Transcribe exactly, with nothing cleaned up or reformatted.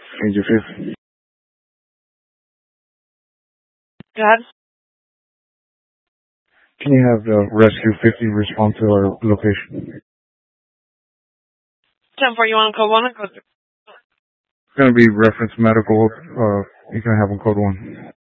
Angel fifty. God. Can you have the Rescue fifty respond to our location? ten four, you want code one or code three? It's going to be reference medical. Uh, you can have them code one.